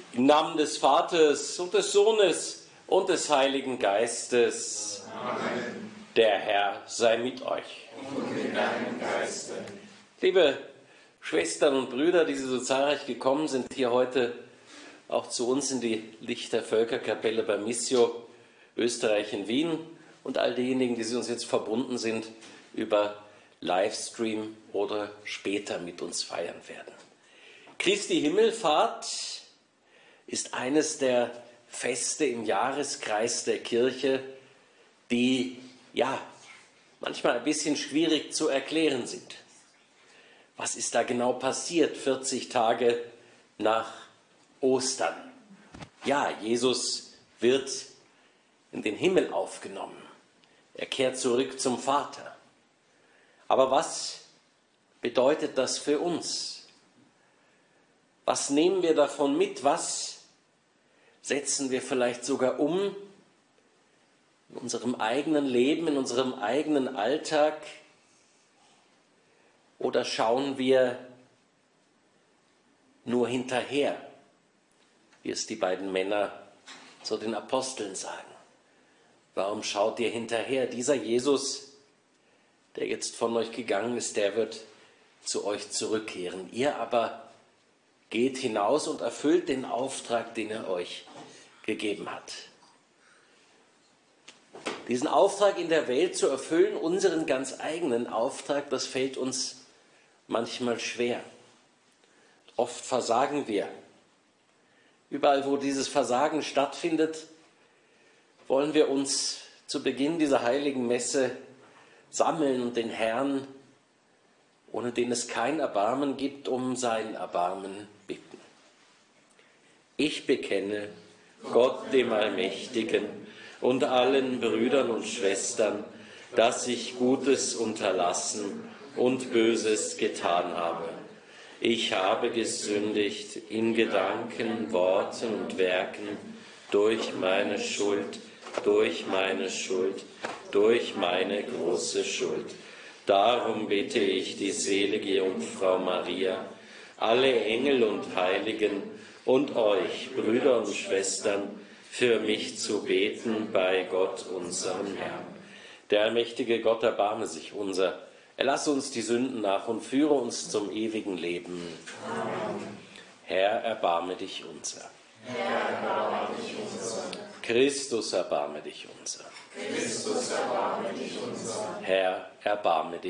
Im Namen des Vaters und des Sohnes und des Heiligen Geistes. Amen. Der Herr sei mit euch. Und mit deinem Geiste. Liebe Schwestern und Brüder, die so zahlreich gekommen sind, hier heute auch zu uns in die Lichter Völkerkapelle bei Missio Österreich in Wien und all diejenigen, die uns jetzt verbunden sind über Livestream oder später mit uns feiern werden. Christi Himmelfahrt ist eines der Feste im Jahreskreis der Kirche, die manchmal ein bisschen schwierig zu erklären sind. Was ist da genau passiert 40 Tage nach Ostern? Ja, Jesus wird in den Himmel aufgenommen. Er kehrt zurück zum Vater. Aber was bedeutet das für uns? Was nehmen wir davon mit? Was setzen wir vielleicht sogar um in unserem eigenen Leben, in unserem eigenen Alltag? Oder schauen wir nur hinterher, wie es die beiden Männer zu den Aposteln sagen? Warum schaut ihr hinterher? Dieser Jesus, der jetzt von euch gegangen ist, der wird zu euch zurückkehren. Ihr aber geht hinaus und erfüllt den Auftrag, den er euch gegeben hat. Diesen Auftrag in der Welt zu erfüllen, unseren ganz eigenen Auftrag, das fällt uns manchmal schwer. Oft versagen wir. Überall, wo dieses Versagen stattfindet, wollen wir uns zu Beginn dieser heiligen Messe sammeln und den Herrn, ohne den es kein Erbarmen gibt, um sein Erbarmen bitten. Ich bekenne Gott dem Allmächtigen und allen Brüdern und Schwestern, dass ich Gutes unterlassen und Böses getan habe. Ich habe gesündigt in Gedanken, Worten und Werken durch meine Schuld, durch meine große Schuld. Darum bitte ich die selige Jungfrau Maria, alle Engel und Heiligen und euch, Brüder und Schwestern, für mich zu beten bei Gott, unserem Herrn. Der allmächtige Gott erbarme sich unser. Erlasse uns die Sünden nach und führe uns zum ewigen Leben. Amen. Herr, erbarme dich unser. Herr, erbarme dich unser. Christus, erbarme dich unser. Christus, erbarme dich unser. Herr, erbarme dich.